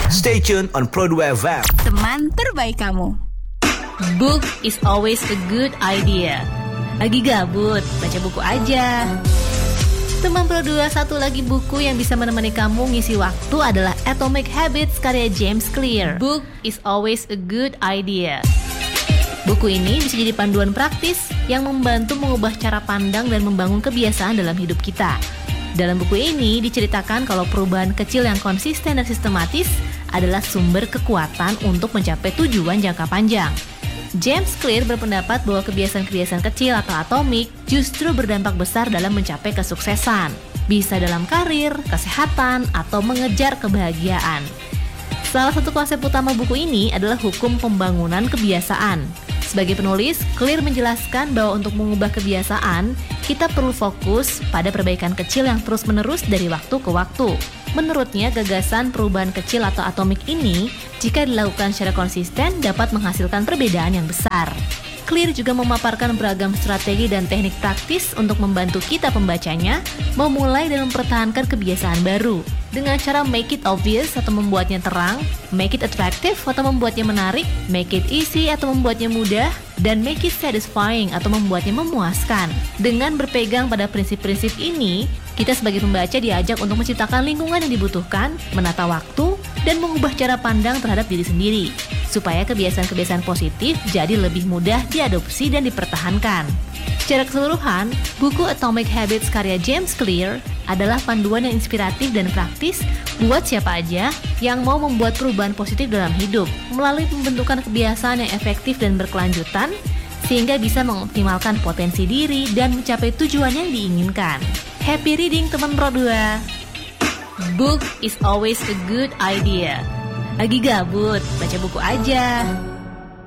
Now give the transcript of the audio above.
Stay tuned on Pro2 FM. Teman terbaik kamu. Book is always a good idea. Lagi gabut, baca buku aja. Teman Pro2, satu lagi buku yang bisa menemani kamu ngisi waktu adalah Atomic Habits karya James Clear. Book is always a good idea. Buku ini bisa jadi panduan praktis yang membantu mengubah cara pandang dan membangun kebiasaan dalam hidup kita. Dalam buku ini diceritakan kalau perubahan kecil yang konsisten dan sistematis adalah sumber kekuatan untuk mencapai tujuan jangka panjang. James Clear berpendapat bahwa kebiasaan-kebiasaan kecil atau atomik justru berdampak besar dalam mencapai kesuksesan, bisa dalam karir, kesehatan, atau mengejar kebahagiaan. Salah satu konsep utama buku ini adalah hukum pembangunan kebiasaan. Sebagai penulis, Clear menjelaskan bahwa untuk mengubah kebiasaan, kita perlu fokus pada perbaikan kecil yang terus-menerus dari waktu ke waktu. Menurutnya, gagasan perubahan kecil atau atomik ini, jika dilakukan secara konsisten, dapat menghasilkan perbedaan yang besar. Clear juga memaparkan beragam strategi dan teknik praktis untuk membantu kita pembacanya memulai dan mempertahankan kebiasaan baru. Dengan cara make it obvious atau membuatnya terang, make it attractive atau membuatnya menarik, make it easy atau membuatnya mudah, dan make it satisfying atau membuatnya memuaskan. Dengan berpegang pada prinsip-prinsip ini, kita sebagai pembaca diajak untuk menciptakan lingkungan yang dibutuhkan, menata waktu, dan mengubah cara pandang terhadap diri sendiri, supaya kebiasaan-kebiasaan positif jadi lebih mudah diadopsi dan dipertahankan. Secara keseluruhan, buku Atomic Habits karya James Clear adalah panduan yang inspiratif dan praktis buat siapa aja yang mau membuat perubahan positif dalam hidup melalui pembentukan kebiasaan yang efektif dan berkelanjutan sehingga bisa mengoptimalkan potensi diri dan mencapai tujuan yang diinginkan. Happy reading teman Pro2. Book is always a good idea. Lagi gabut, baca buku aja.